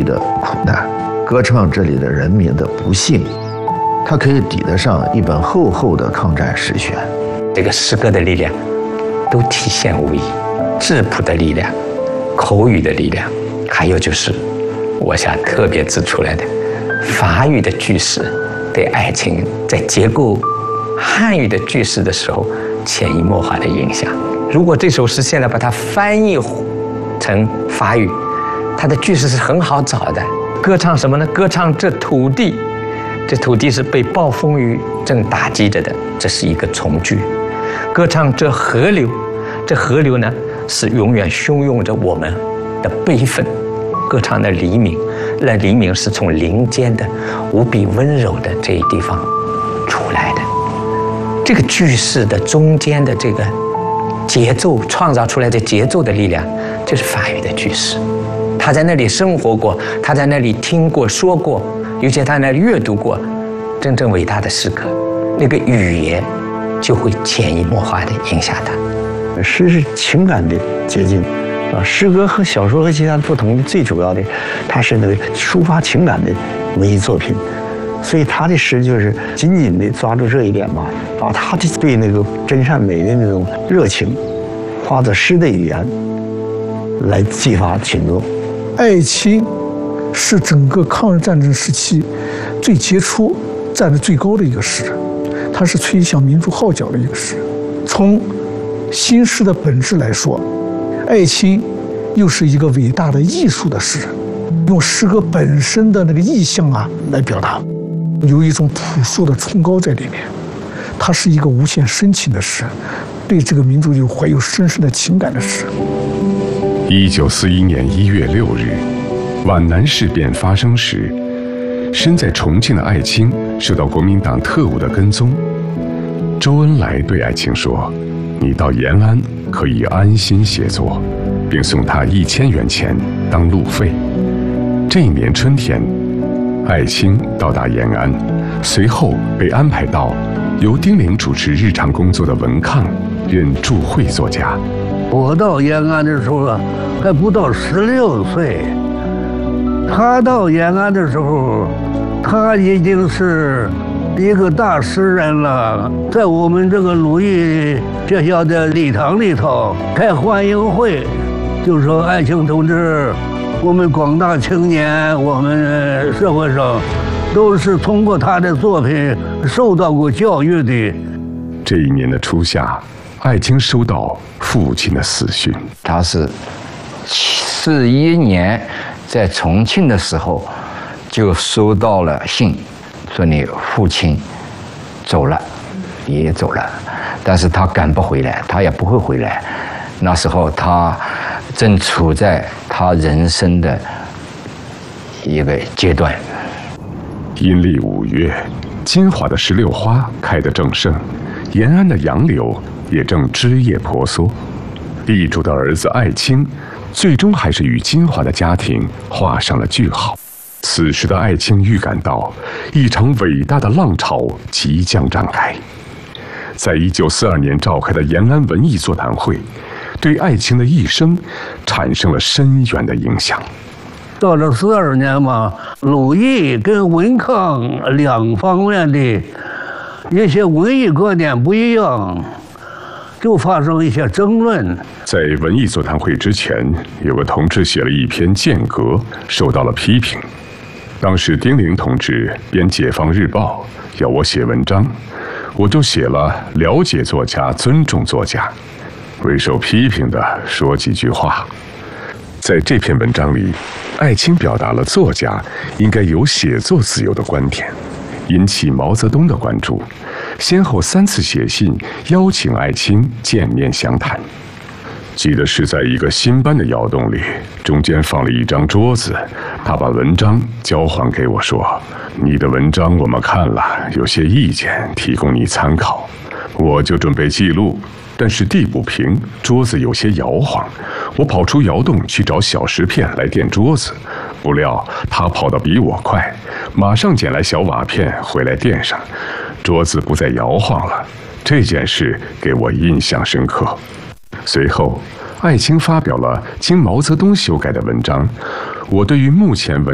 的苦难，歌唱这里的人民的不幸，它可以抵得上一本厚厚的抗战史选。 这个诗歌的力量都体现无疑，质朴的力量，口语的力量，还有就是我想特别指出来的法语的句式对爱情在结构汉语的句式的时候潜移默化的影响。如果这首诗现在把它翻译成法语，它的句式是很好找的。歌唱什么呢？歌唱这土地，这土地是被暴风雨正打击着的，这是一个从句。歌唱这河流，这河流呢是永远汹涌着我们的悲愤。歌唱的黎明，那黎明是从林间的无比温柔的这一地方出来的。这个句式的中间的这个节奏创造出来的节奏的力量，就是法语的句式。他在那里生活过，他在那里听过说过，尤其他在那里阅读过真正伟大的诗歌，那个语言就会潜移默化地影响他。 诗是情感的结晶啊，诗歌和小说和其他不同的最主要的，它是那个抒发情感的文艺作品。所以他的诗就是紧紧地抓住这一点嘛，把他的对那个真善美的那种热情，化作诗的语言来激发群众。 爱情是整个抗日战争时期最杰出、站得最高的一个诗，它是吹响民族号角的一个诗。从新诗的本质来说，爱情又是一个伟大的艺术的诗，用诗歌本身的那个意象啊来表达。有一种朴素的崇高在里面，它是一个无限深情的诗，对这个民族有怀有深深的情感的诗。 1941年1月6日，皖南事变发生时，身在重庆的艾青受到国民党特务的跟踪。周恩来对艾青说：“你到延安可以安心写作，并送他1000元钱当路费。”这一年春天，艾青到达延安，随后被安排到由丁玲主持日常工作的文抗任驻会作家。 我到延安的时候啊，还不到16岁。他到延安的时候，他已经是一个大诗人了，在我们这个鲁艺学校的礼堂里头开欢迎会，就说艾青同志，我们广大青年，我们社会上都是通过他的作品受到过教育的。 这一年的初夏，艾青收到父亲的死讯。 他是41年在重庆的时候就收到了信，说你父亲走了，爷爷走了，但是他赶不回来，他也不会回来。那时候他正处在他人生的一个阶段。 阴历5月，金华的石榴花开得正盛，延安的杨柳也正枝叶婆娑。地主的儿子艾青，最终还是与金华的家庭画上了句号。此时的艾青预感到，一场伟大的浪潮即将展开。在1942年召开的延安文艺座谈会，对艾青的一生产生了深远的影响。 到了42年嘛，鲁艺跟文抗两方面的一些文艺观点不一样，就发生一些争论。 在文艺座谈会之前，有个同志写了一篇间隔，受到了批评。当时丁玲同志编《解放日报》，要我写文章，我就写了了解作家，尊重作家。为受批评的说几句话。在这篇文章里，艾青表达了作家应该有写作自由的观点，引起毛泽东的关注，先后3次写信邀请艾青见面详谈。记得是在一个新搬的窑洞里，中间放了一张桌子，他把文章交还给我说：“你的文章我们看了，有些意见提供你参考。”我就准备记录，但是地不平，桌子有些摇晃，我跑出窑洞去找小石片来垫桌子，不料他跑得比我快，马上捡来小瓦片回来垫上，桌子不再摇晃了。这件事给我印象深刻。随后，艾青发表了经毛泽东修改的文章。我对于目前文